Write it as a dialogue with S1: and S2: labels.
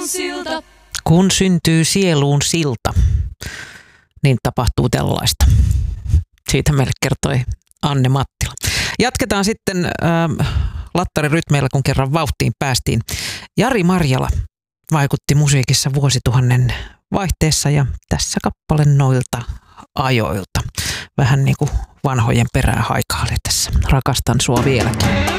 S1: silta.
S2: Kun syntyy sieluun silta, niin tapahtuu tällaista. Siitä meille kertoi Anne Mattila. Jatketaan sitten lattarirytmeillä, kun kerran vauhtiin päästiin. Jari Marjala vaikutti musiikissa vuosituhannen vaihteessa ja tässä kappale noilta ajoilta. Vähän niin kuin vanhojen perää haikailee tässä. Rakastan sua vieläkin.